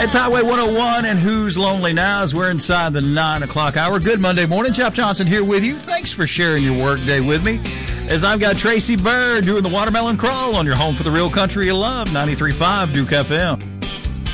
It's Highway 101 and Who's Lonely Now as we're inside the 9 o'clock hour. Good Monday morning. Jeff Johnson here with you. Thanks for sharing your work day with me. As I've got Tracy Bird doing the watermelon crawl on your home for the real country you love, 93.5 Duke FM.